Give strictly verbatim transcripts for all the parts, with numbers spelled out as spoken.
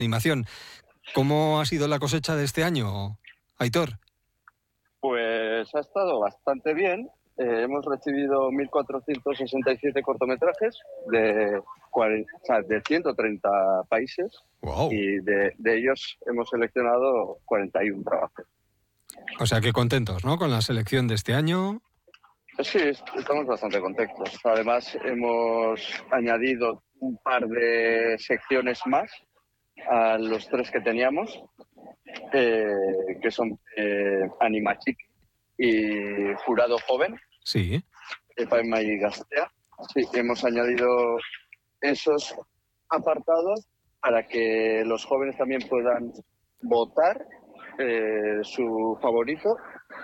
animación. ¿Cómo ha sido la cosecha de este año, Aitor? Pues ha estado bastante bien. Eh, hemos recibido mil cuatrocientos sesenta y siete cortometrajes de, cuarenta, o sea, de ciento treinta países. Wow. Y de, de ellos hemos seleccionado cuarenta y uno trabajos. O sea, que contentos, ¿no?, con la selección de este año. Sí, estamos bastante contentos. Además, hemos añadido un par de secciones más a los tres que teníamos, eh, que son eh, Anima Chiqui y Jurado Joven. Sí. Epaima y Gastea. Sí, hemos añadido esos apartados para que los jóvenes también puedan votar eh, su favorito.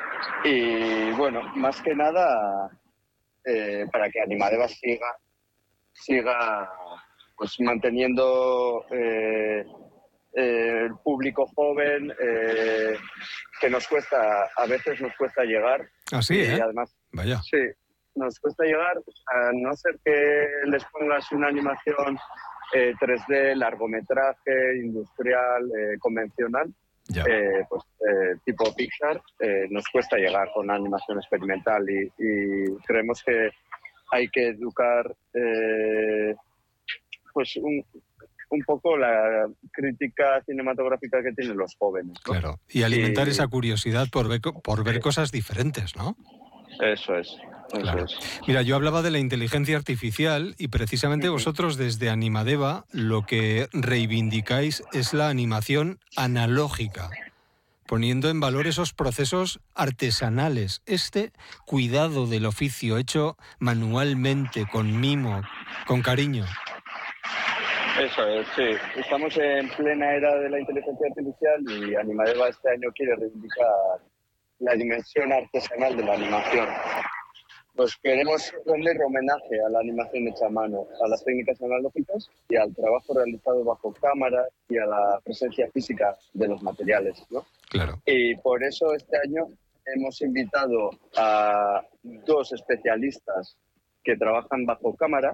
Y bueno, más que nada eh, para que Animadeva siga siga pues manteniendo eh, eh, el público joven eh, que nos cuesta, a veces nos cuesta llegar. Así, y ¿eh? además, Vaya. sí, nos cuesta llegar, a no ser que les pongas una animación eh, tres D, largometraje, industrial, eh, convencional, Ya. eh, pues eh, tipo Pixar, eh, nos cuesta llegar con animación experimental y, y creemos que hay que educar eh, pues un, un poco la crítica cinematográfica que tienen los jóvenes, ¿no? Claro. Y alimentar Y, esa curiosidad por ver, por ver cosas diferentes, ¿no? Eso es, eso Claro. es. Mira, yo hablaba de la inteligencia artificial y precisamente vosotros desde Animadeva lo que reivindicáis es la animación analógica, poniendo en valor esos procesos artesanales, este cuidado del oficio hecho manualmente, con mimo, con cariño. Eso es, sí. Estamos en plena era de la inteligencia artificial y Animadeva este año quiere reivindicar la dimensión artesanal de la animación. Pues queremos rendir homenaje a la animación hecha a mano, a las técnicas analógicas y al trabajo realizado bajo cámara y a la presencia física de los materiales, ¿no? Claro. Y por eso este año hemos invitado a dos especialistas que trabajan bajo cámara,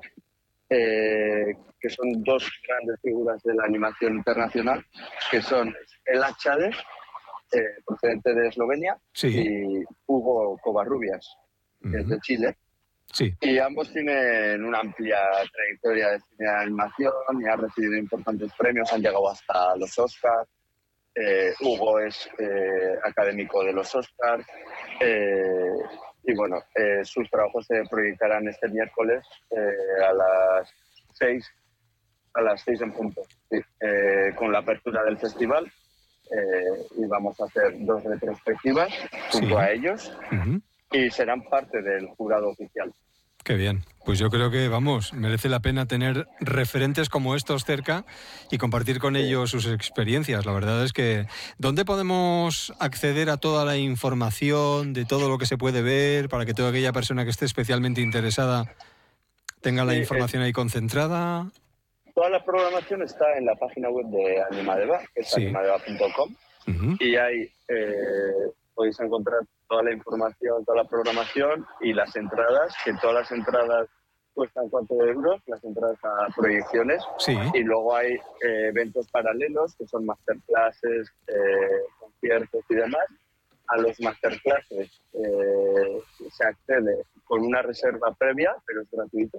eh, que son dos grandes figuras de la animación internacional, que son el Achade, eh, procedente de Eslovenia, Sí. y Hugo Covarrubias, que es de Chile. Sí. Y ambos tienen una amplia trayectoria de cine de animación y han recibido importantes premios, han llegado hasta los Oscars. Eh, Hugo es eh, académico de los Oscars. Eh, y bueno, eh, sus trabajos se proyectarán este miércoles eh, a las seis, a las seis en punto, sí, eh, con la apertura del festival. Eh, y vamos a hacer dos retrospectivas junto Sí. a ellos. Uh-huh. Y serán parte del jurado oficial. Qué bien. Pues yo creo que, vamos, merece la pena tener referentes como estos cerca y compartir con Sí. ellos sus experiencias. La verdad es que, ¿dónde podemos acceder a toda la información de todo lo que se puede ver para que toda aquella persona que esté especialmente interesada tenga Sí, la información eh, ahí concentrada? Toda la programación está en la página web de Animadeva, que es Sí. animadeva punto com. Uh-huh. Y ahí eh, podéis encontrar toda la información, toda la programación y las entradas, que todas las entradas cuestan cuatro euros, las entradas a proyecciones. Sí. Y luego hay eh, eventos paralelos, que son masterclasses, eh, conciertos y demás. A los masterclasses eh, se accede con una reserva previa, pero es gratuito,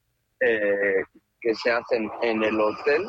eh, que se hacen en el hotel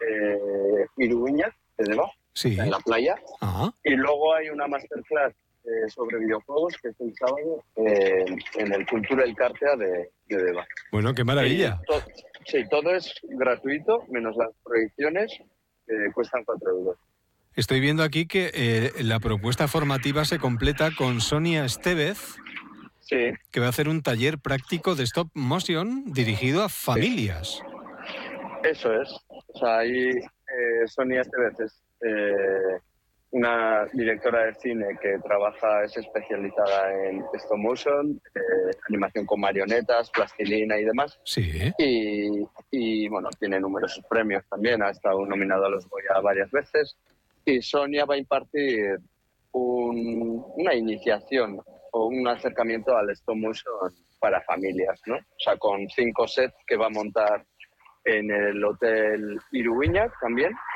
eh, Iruiñac de Deva, Sí. en la playa. Ajá. Y luego hay una masterclass eh, sobre videojuegos que es el sábado eh, en el Cultura El Cártea de, de Deva. Bueno, qué maravilla. Y to- sí, todo es gratuito, menos las proyecciones, que cuestan cuatro euros. Estoy viendo aquí que eh, la propuesta formativa se completa con Sonia Estevez, Sí, que va a hacer un taller práctico de stop motion dirigido a familias. eso es. O sea, ahí eh, Sonia Estevez es eh, una directora de cine que trabaja, es especializada en stop motion, eh, animación con marionetas, plastilina y demás. Sí. Y, y, bueno, tiene numerosos premios también, ha estado nominado a los Goya varias veces. Y Sonia va a impartir un, una iniciación o un acercamiento al stop motion para familias, ¿no? O sea, con cinco sets que va a montar en el Hotel Iruiñac también,